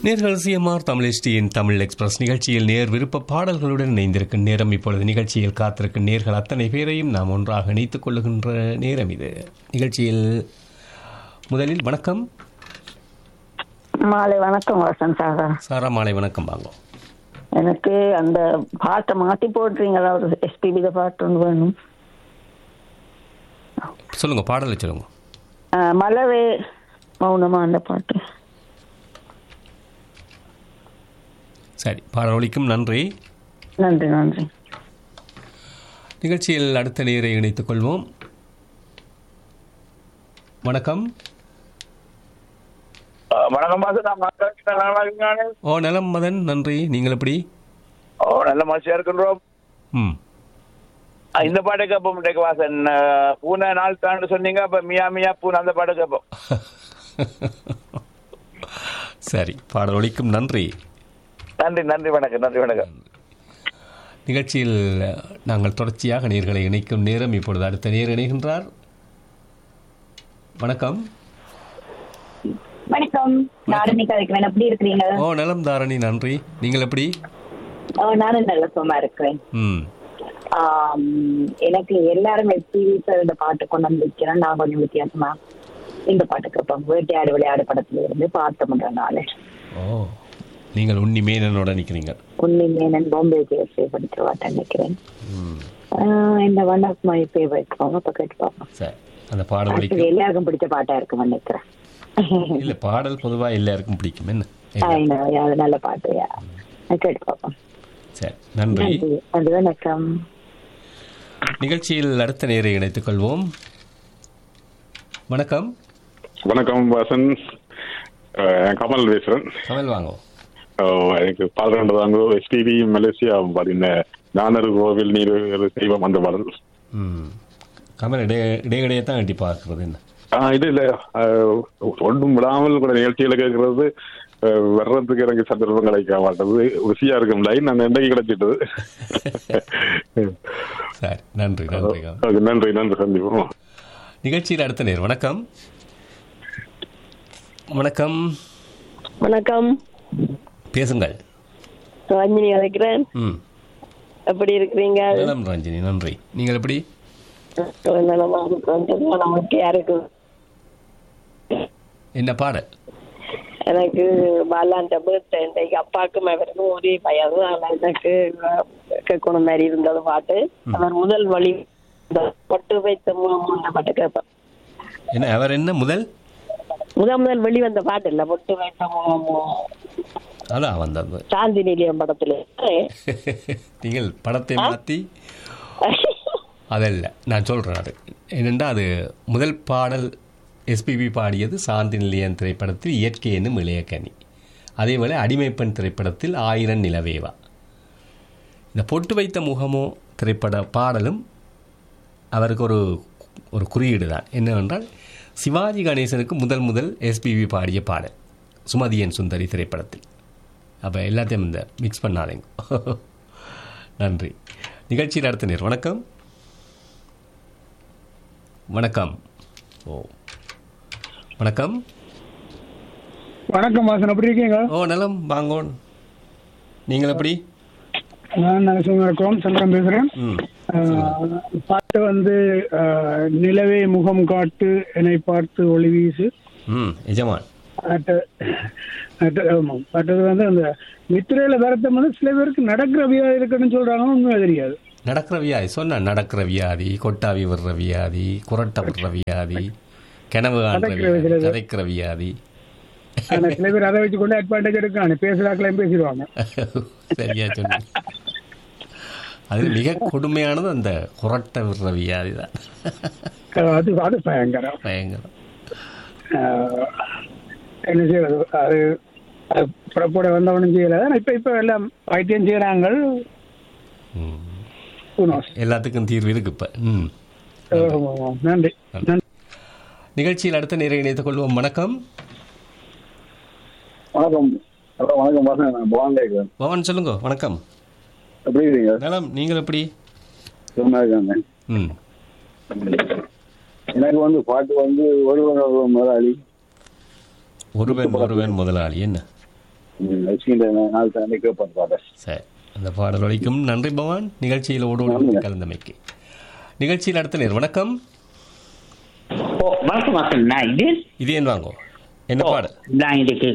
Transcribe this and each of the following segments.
நேர்கள் CMR Tamil HDயின் Tamil express நிகழ்ச்சியில் நேர் விருப்ப பாடல்களுடன் இணைந்திருக்கும் நேரம். இப்பொழுது நிகழ்ச்சியில் காத்திருக்கும் நேர்கள் அத்தனை பேரையும் நாம் ஒன்றாக இணைத்துக் கொள்ளுகின்ற நேரம் இது. நிகழ்ச்சியில் முதலில் வணக்கம். மாலை வணக்கம் வசந்த் சாகா. சாரா மாலை வணக்கம். வாங்க, எனக்கு அந்த பாட்டை மாற்றி போடுறீங்களா? ஒரு எஸ்பிபி பாட்டு ஒன்று வேணும். சொல்லுங்க, பாடலை சொல்லுங்க. மலரே மௌனமா அந்த பாட்டு. சரி, பாடல் ஒலிக்கும். நன்றி நன்றி நன்றி. நிகழ்ச்சியில் அடுத்த நேரை இணைத்துக் கொள்வோம். வணக்கம். வணக்கம். ஓ நலம் மதன், நன்றி. நீங்கள் எப்படி? ஓ நல்ல மகிழ்ச்சியா இருக்கின்றோம். இந்த பாட்டு கேட்போம் வாசன். பூனை நாள் தாண்டு சொன்னீங்க, அப்ப மியா மியா பூனை அந்த பாட்டு கேட்போம். சரி, பாடல் ஒலிக்கும். நன்றி நன்றி நன்றி. வணக்கம். நன்றி வணக்கம். நிகழ்ச்சியில் நாங்கள் தொடர்ச்சியாக நேர்களை இணைக்கும் நேரம். இப்பொழுது அடுத்த நேர் இணைகின்றார். வணக்கம். வணக்கம், தாரணி கதைக்கிறேன். எப்படி இருக்கிறீங்க? ஓ நலம் தாரணி, நன்றி. நீங்கள் எப்படி? நானும் நல்ல சும்மா இருக்கிறேன். எனக்கு எல்லாரும் இந்த பாட்டு கொண்டு வந்திருக்கிறேன். நான் கொஞ்சம் வித்தியாசமா இந்த பாட்டு கேட்பேன். வேட்டையாடு விளையாடு படத்துல இருந்து பார்த்தோம்ன்ற நாள். ஓ, நீங்கள் உன்னி மேனனோட நிக்கிறீங்க. உன்னி மேனன் பாம்பே ஜெயஸ்ரீ படிக்கிற பாட்டு நினைக்கிறேன். இந்த one of my favourite song. அப்ப கேட்டு பார்ப்போம். சரி, அந்த பாடல் எல்லாருக்கும் பிடிச்ச பாட்டா இருக்கும் நினைக்கிறேன். இல்ல, பாடல் பொதுவா எல்லாருக்கும் பிடிக்கும். என்ன அது நல்ல பாட்டு, கேட்டு பார்ப்போம். சரி, நன்றி. வணக்கம். நிகழ்ச்சியில் அடுத்த நேரை இணைத்துக் கொள்வோம். வணக்கம். வணக்கம் வாசன், கமல் பேசுறேன். கமல் வாங்க. எனக்கு பாடல் தாங்க. எஸ்பிபி மலேசியா பாடின நானரு கோவில் நீர் செய்வோம் அந்த பாடல். கமல் இடையிடையே தான் கட்டி பார்க்கறது. என்ன இது இல்ல, ஒன்றும் விடாமல் கூட நிகழ்ச்சியில கேட்கறது வர்றதுக்கு எனக்கு சந்தர்ப்பம் கிடைக்க மாட்டது. ருசியா இருக்கும் லைன் நான் இன்றைக்கு கிடைச்சிட்டது. சரி, நன்றி நன்றி நன்றி நன்றி. சந்திப்போம். நிகழ்ச்சியில் அடுத்த நேர். வணக்கம். வணக்கம். வணக்கம், பேசுங்கள். ரஞ்சினி அழைக்கிறேன். எப்படி இருக்கிறீங்க? நலம் ரஞ்சினி, நன்றி. நீங்கள் எப்படி? நமக்கு யாருக்கு என்ன பாடல்? எனக்கு பாலாண்ட பர்த்டே. இன்றைக்கு அப்பாவுக்கும் அவருக்கும் ஒரே பையன். எனக்கு கேட்கணும் மாதிரி இருந்தது பாட்டு. அவர் முதல் வழி பொட்டு வைத்த பாட்டு கேட்பேன். என்ன அவர் என்ன முதல் வெளிவந்த பாட்டு இல்ல, பொட்டு வைத்த அதான் வந்தது சாந்தி நிலையம் படத்துல. நீங்கள் படத்தை மாற்றி அதல்ல நான் சொல்றேன். அது என்னென்னா, அது முதல் பாடல் எஸ்பிபி பாடியது சாந்தி நிலையம் திரைப்படத்தில் இயற்கை என்னும் இளையக்கனி. அதேபோல் அடிமைப்பெண் திரைப்படத்தில் ஆயிரம் நிலவேவா. இந்த பொட்டு வைத்த முகமோ திரைப்பட பாடலும் அவருக்கு ஒரு குறியீடு தான். என்னவென்றால், சிவாஜி கணேசனுக்கு முதல் எஸ்பிபி பாடிய பாடல் சுமதியன் சுந்தரி திரைப்படத்தில். அப்போ எல்லாத்தையும் இந்த மிக்ஸ் பண்ணாதீங்க. நன்றி. நிகழ்ச்சியில் அடுத்த நேர். வணக்கம். வணக்கம். ஓ வணக்கம். வணக்கம் வாசன், எப்படி இருக்கீங்க? ஓ நலம், வாங்கோன். நீங்கள் எப்படி? நான் நல்ல இருக்கோம். சந்திரன் பேசுறேன். பாட்டு நிலவே முகம் காட்டு என்னை பார்த்து ஒளி வீசு. எஜமான் பாட்டு அந்த நித்திரையில வரத்த சில பேருக்கு நடக்கிற வியாதி இருக்குன்னு சொல்றாங்க. உண்மையா தெரியாது. நடக்கிற வியாதி சொன்ன நடக்கிற வியாதி, கொட்டாவி விடுற வியாதி, குரட்டை விடுற வியாதி, கிணவு கதைக்கிற வியாதி. சில பேர் அதை வச்சு கொண்டு அட்வான்டேஜ் எடுக்காங்க. பேசுறாக்களையும் பேசிடுவாங்க. சரியா சொன்னீங்க. அது மிக கொடுமையானது அந்த குரட்டை விடுற வியாதி தான். அது பயங்கரம். என்ன செய்யறது? அது புறப்பட வந்தவனும் செய்யல. இப்ப எல்லாம் வைத்தியம் செய்யறாங்க. எல்லாத்துக்கும் தீர்வு இருக்கு இப்ப. நன்றி. நிகழ்ச்சியில் அடுத்த நேரம் இணைத்துக் கொள்வோம். வணக்கம். வணக்கம். வணக்கம் பவன், சொல்லுங்க. வணக்கம். எப்படி இருக்கீங்க? நலம், நீங்கள் எப்படி? எனக்கு பாட்டு ஒருவன் முதலாளி. ஒருவன் முதலாளி என்ன? நாள் தானே கேட்பாங்க. சரி, அந்த பாடல் ஒலிக்கும். நன்றி பவான், நிகழ்ச்சியில் ஓடோடு கலந்தமைக்கு. நிகழ்ச்சியில் அடுத்த நேர் வணக்கம். வணக்கம். இது ஏன் வாங்கோ, என்ன பாடல்? நான் இதுக்கு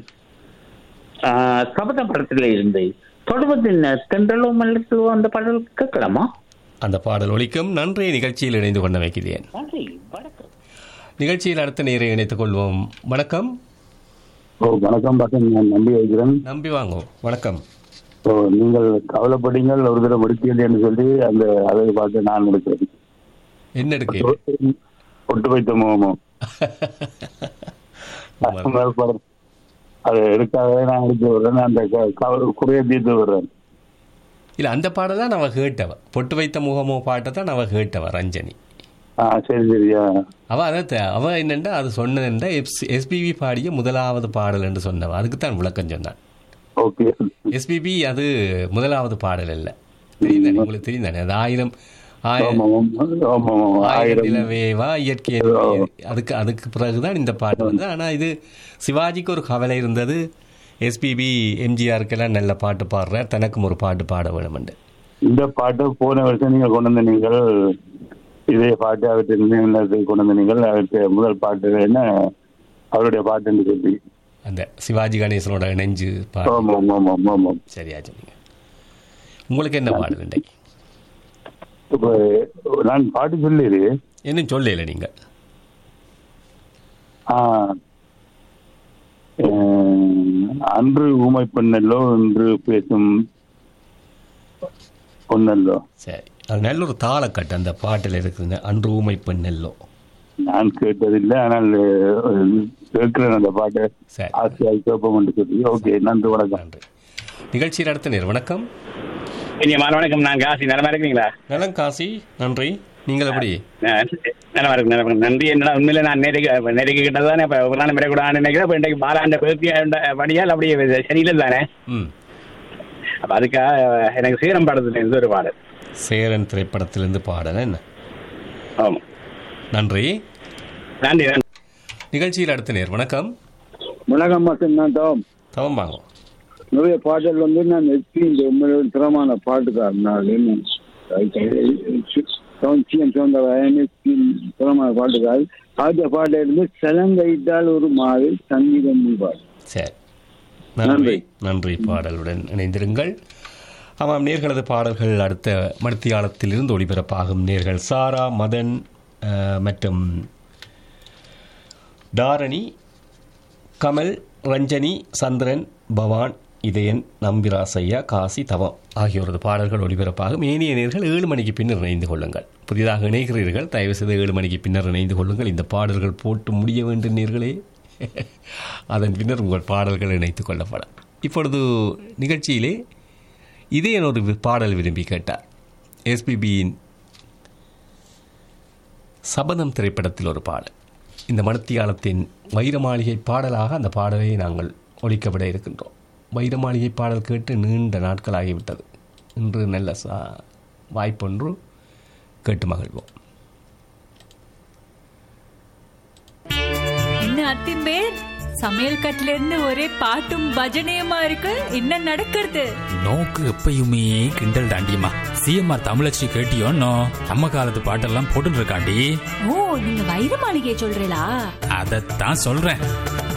சபத படத்துல இருந்து தொடர்பத்தின் தென்றலோ மல்லோ அந்த பாடல் கேட்கலாமா? அந்த பாடல் ஒலிக்கும். நன்றி, நிகழ்ச்சியில் இணைந்து கொண்ட வைக்கிறேன். நன்றி, வணக்கம். நிகழ்ச்சியில் அடுத்த நேரை இணைத்துக் கொள்வோம். வணக்கம். வணக்கம் பாக்க, நான் நம்பி வைக்கிறேன். நம்பி வாங்கோ, வணக்கம். நீங்கள் கவலைப்படுங்கள் ஒரு தடவை முடிக்கல என்று சொல்லி அந்த அதை பார்த்து நான் எடுக்கிறேன். என்ன எடுக்க? ஒட்டு வைத்த முகமோ அதை எடுக்காதே நான் எடுத்து விடுறேன். அந்த குறைய தீர்த்து விடுறேன். இல்ல, அந்த பாடல் தான் அவ கேட்டவ. பொட்டு வைத்த முகமோ பாட்டை தான் அவ கேட்டவ, ரஞ்சனி. சரி சரியா. அவ என்னண்டா அது சொன்னதுண்டா எஸ்பிபி பாடிய முதலாவது பாடல் என்று சொன்னவ. அதுக்கு தான் விளக்கம் சொன்னான். ஓகே, எஸ்பிபி அது முதலாவது பாடல் இல்ல, தெரியுதானே உங்களுக்கு? தெரியுதானே அது ஆயிரம் நிலவேவா இயற்கை. அதுக்கு பிறகுதான் இந்த பாட்டு வந்து. ஆனா இது சிவாஜிக்கு ஒரு கவலை இருந்தது. எஸ்பிபி எம்ஜிஆருக்கெல்லாம் நல்ல பாட்டு பாடுறார், தனக்கும் ஒரு பாட்டு பாட வேணும். இந்த பாட்டு போன வருஷம் நீங்கள் கொண்டு வந்த நீங்கள் இதே பாட்டு அவற்றை கொண்டு வந்த நீங்கள் அவருக்கு முதல் பாட்டு என்ன அவருடைய பாட்டு என்று சொல்லி அந்த சிவாஜி கணேசனோட இணைஞ்சு பாட்டு. சரியா சொன்னீங்க. உங்களுக்கு என்ன பாடல் இன்றைக்கு? இப்போ நான் பாட்டு சொல்லி என்ன சொல்லல நீங்க? அன்று ஊமை பெண்ணல்லோ என்று பேசும் பொன்னல்லோ. சரி, அது நல்ல ஒரு தாளக்கட்டு அந்த பாட்டில் இருக்குதுங்க. அன்று ஊமை பெண்ணல்லோ நான் கேட்டதில்லை, ஆனால் கேட்கிறேன் அந்த பாட்டை. ஆசையால் கேட்போம் என்று சொல்லி. ஓகே, நன்றி, வணக்கம். நன்றி. நிகழ்ச்சியில் அடுத்த நேர் வணக்கம். வணக்கம். நான் காசி. நலமா இருக்கீங்களா? நலம் காசி, நன்றி. நீங்கள் எப்படி? நலமா இருக்கு. நன்றி. என்ன உண்மையில நான் நேரைக்கு கிட்டதானே ஒரு நாள் கூட நினைக்கிறேன். இப்போ இன்றைக்கு பாலாண்ட பேர்த்தி படியால் அப்படியே சரியில்லை தானே. அப்போ அதுக்காக எனக்கு சேரம் படத்துல இருந்து ஒரு பாடல். சேரன் திரைப்படத்திலிருந்து பாடல் என்ன? ஆமாம். நன்றி. நன்றி. நிகழ்ச்சியில் அடுத்த நேர் வணக்கம். வணக்கம் மாசம். நான் தவம் வாங்க. நிறைய பாடல் வந்து நான் எஸ்பி இந்த உண்மையோட திறமான பாட்டுக்காரன். திறமான பாட்டுக்கார் ஆகிய பாட்டை இருந்து சலங்கைத்தால் ஒரு மாதிரி சங்கீதம் பாடு. சரி, நன்றி. நன்றி. பாடலுடன் இணைந்திருங்கள். ஆமாம், நேர்களது பாடல்கள் அடுத்த மணித்தியாலத்திலிருந்து ஒளிபரப்பாகும். நேர்கள் சாரா, மதன் மற்றும் தாரணி, கமல், ரஞ்சனி, சந்திரன், பவான், இதயன், நம்பிராசையா, காசி, தவம் ஆகியோரது பாடல்கள் ஒளிபரப்பாகும். ஏனைய நேர்கள் 7 மணிக்கு பின்னர் இணைந்து கொள்ளுங்கள். புதிதாக இணைகிறீர்கள், தயவு செய்து 7 மணிக்கு பின்னர் இணைந்து கொள்ளுங்கள். இந்த பாடல்கள் போட்டு முடிய வேண்டும் நேர்களே. அதன் பின்னர் உங்கள் பாடல்கள் இணைத்துக் கொள்ளப்படும். இப்பொழுது நிகழ்ச்சியிலே இதயன் ஒரு பாடல் விரும்பி கேட்டார். எஸ்பிபியின் சபதம் திரைப்படத்தில் ஒரு பாடல். இந்த மணித்தியாலத்தின் வைரமாளிகை பாடலாக அந்த பாடலை நாங்கள் ஒலிக்கப்பட இருக்கின்றோம். வைரமாளிகை பாடல் கேட்டு நீண்ட நாட்கள் ஆகிவிட்டது. இன்று நல்ல வாய்ப்பொன்று கேட்டு மகிழ்வோம். என்ன அத்திம்பேர், சமையல் கட்டுல இருந்து ஒரே பாட்டும் பஜனையுமா இருக்கு. என்ன நடக்கிறது? நோக்கு எப்பயுமே கிண்டல் தாண்டியம்மா. சிஎம்ஆர் தமிழச்சி கேட்டியோன்னோ நம்ம காலத்து பாட்டெல்லாம் போட்டு இருக்காண்டி. ஓ, நீங்க வைர மாளிகை சொல்றீங்களா? அதத்தான் சொல்றேன்.